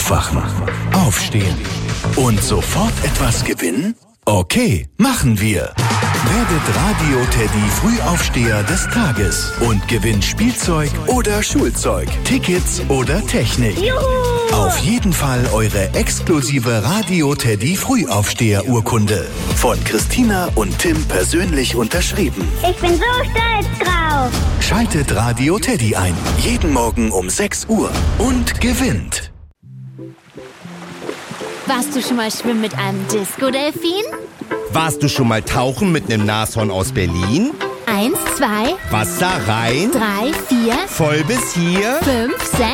Aufwachen, aufstehen und sofort etwas gewinnen? Okay, machen wir. Werdet Radio Teddy Frühaufsteher des Tages und gewinnt Spielzeug oder Schulzeug, Tickets oder Technik. Juhu! Auf jeden Fall eure exklusive Radio Teddy Frühaufsteher-Urkunde. Von Christina und Tim persönlich unterschrieben. Ich bin so stolz drauf. Schaltet Radio Teddy ein. Jeden Morgen um 6 Uhr und gewinnt. Warst du schon mal schwimmen mit einem Disco-Delfin? Warst du schon mal tauchen mit einem Nashorn aus Berlin? 1, 2, Wasser rein, 3, 4, voll bis hier. 5, 6.